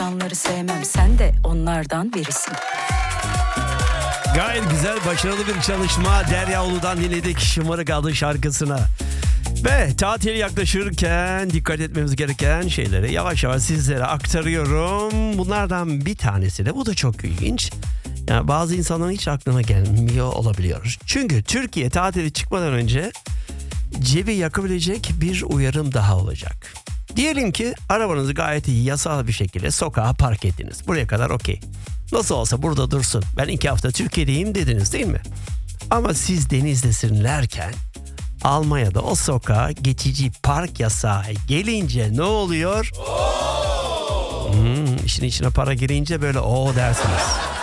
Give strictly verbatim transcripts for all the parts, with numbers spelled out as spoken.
insanları sevmem, sen de onlardan birisin. Gayet güzel, başarılı bir çalışma. Derya Ulu'dan dinledik Şımarık adlı şarkısına. Ve tatil yaklaşırken dikkat etmemiz gereken şeyleri yavaş yavaş sizlere aktarıyorum. Bunlardan bir tanesi de, bu da çok ilginç. Yani bazı insanların hiç aklına gelmiyor olabiliyor. Çünkü Türkiye tatili çıkmadan önce cebi yakabilecek bir uyarım daha olacak. Diyelim ki arabanızı gayet iyi, yasal bir şekilde sokağa park ettiniz. Buraya kadar okey. Nasıl olsa burada dursun, ben iki hafta Türkiye'deyim dediniz değil mi? Ama siz denizdesinlerken Almanya'da o sokağa geçici park yasağı gelince ne oluyor? Hmm, işin içine para girince böyle o dersiniz.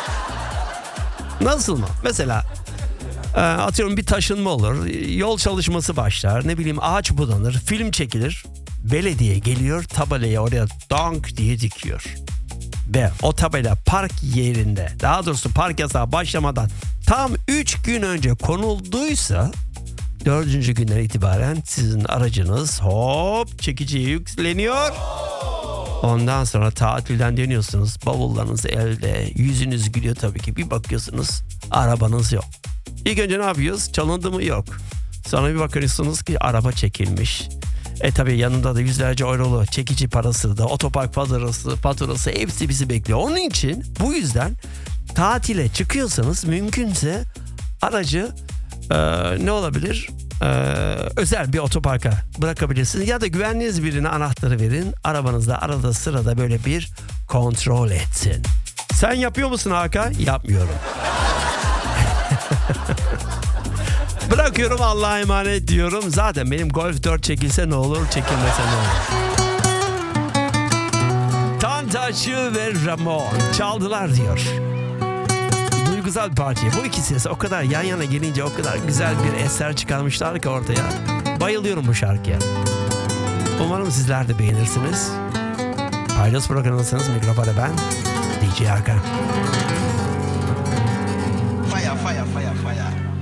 Nasıl mı? Mesela atıyorum bir taşınma olur, yol çalışması başlar, ne bileyim ağaç budanır, film çekilir. Belediye geliyor, tabelayı oraya donk diye dikiyor. Ve o tabela park yerinde, daha doğrusu park yasağı başlamadan tam üç gün önce konulduysa, dördüncü günden itibaren sizin aracınız hop çekiciye yükleniyor. Ondan sonra tatilden dönüyorsunuz, bavullarınız elde, yüzünüz gülüyor tabii ki. Bir bakıyorsunuz arabanız yok. İlk önce ne yapıyoruz? Çalındı mı? Yok. Sonra bir bakıyorsunuz ki araba çekilmiş. E tabii yanında da yüzlerce eurolu çekici parası da, otopark faturası, faturası hepsi bizi bekliyor. Onun için bu yüzden tatile çıkıyorsanız mümkünse aracı e, ne olabilir? E, özel bir otoparka bırakabilirsiniz. Ya da güvenliğiniz birine anahtarı verin. Arabanızda arada sırada böyle bir kontrol etsin. Sen yapıyor musun Hakan? Yapmıyorum. Bırakıyorum, Allah'a emanet diyorum. Zaten benim Golf dört çekilse ne olur, çekilmese ne olur. Tantaşı ve Ramon çaldılar diyor. Duygusal bir parça. Bu iki ses o kadar yan yana gelince o kadar güzel bir eser çıkarmışlar ki ortaya. Bayılıyorum bu şarkıya. Umarım sizler de beğenirsiniz. Paydos programındasınız. Mikrofonu ben, D J Hakan. Fire, fire, fire, fire.